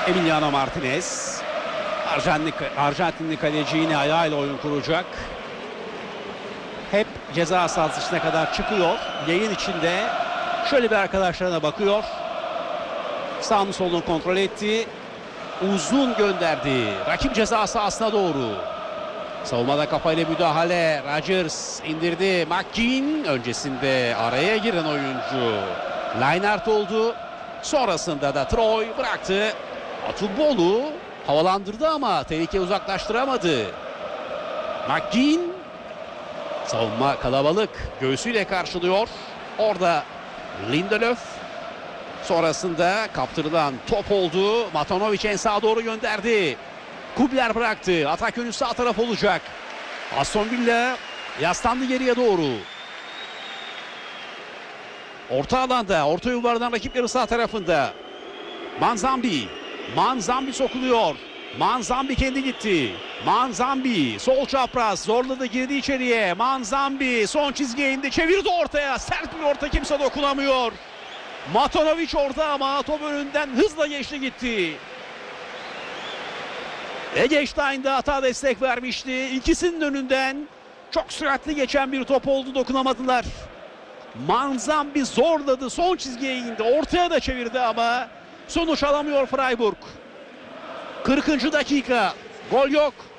Emiliano Martinez. Arjantinli kaleci yine ayağıyla oyun kuracak. Hep ceza sahası içine kadar çıkıyor. Yayın içinde şöyle bir arkadaşlarına bakıyor. Sağını solunu kontrol etti. Uzun gönderdi. Rakip ceza sahasına doğru. Savunmada kafayla müdahale. Rodgers indirdi. McGinn öncesinde araya giren oyuncu Lainart oldu. Sonrasında da Troy bıraktı. Atubolu havalandırdı ama tehlike uzaklaştıramadı. McGinn, savunma kalabalık, göğsüyle karşılıyor. Orada Lindelöf. Sonrasında kaptırılan top oldu. Matanovic en sağa doğru gönderdi. Kubler bıraktı. Atak yönü sağ taraf olacak. Aston Villa yaslandı geriye doğru. Orta alanda, orta yuvardan rakipleri sağ tarafında. Manzambi sokuluyor. Manzambi kendi gitti. Manzambi sol çapraz zorladı, girdi içeriye. Manzambi son çizgiye indi, çevirdi ortaya. Sert bir orta, kimse dokunamıyor. Matanovic orada ama top önünden hızla geçti gitti. Eggestein de hata destek vermişti. İkisinin önünden çok süratli geçen bir top oldu, dokunamadılar. Manzambi zorladı, son çizgiye indi, ortaya da çevirdi ama sonuç alamıyor Freiburg. 40. dakika, gol yok.